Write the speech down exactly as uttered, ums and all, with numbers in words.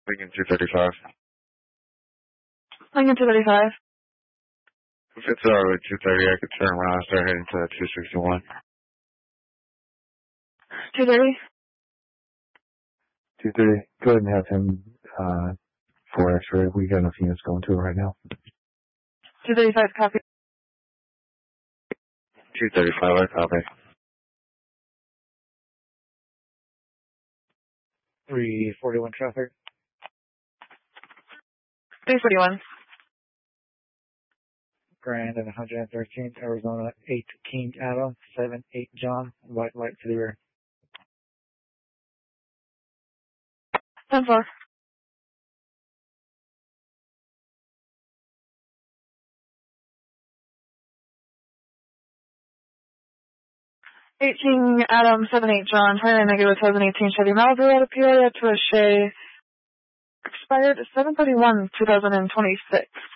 Lincoln two thirty-five. Lincoln two thirty-five. If it's uh, two thirty, I could turn around and start heading to two sixty-one. two thirty? two thirty. Go ahead and have him uh, for X-ray. We got enough units going to it right now. two thirty-five, copy. two thirty-five, I copy. three forty-one traffic. three forty-one. Grand and one hundred thirteenth, Arizona, eight King Adam, seven eight John, white light to the rear. ten four. eighteen Adam, seven eight John, primary negative two thousand eighteen Chevy Malibu out of Peoria to O'Shea. Expired seven thirty-one, two thousand twenty-six.